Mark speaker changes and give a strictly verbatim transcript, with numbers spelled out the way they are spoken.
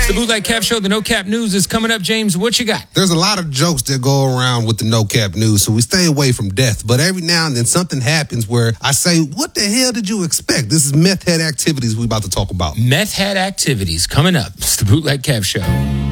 Speaker 1: It's the Bootleg Cap Show. The No Cap News is coming up. James, what you got?
Speaker 2: There's a lot of jokes that go around with the No Cap News, so we stay away from death. But every now and then something happens where I say, what the hell did you expect? This is meth head activities we about to talk about.
Speaker 1: Meth head activities coming up. It's the Bootleg Cap Show.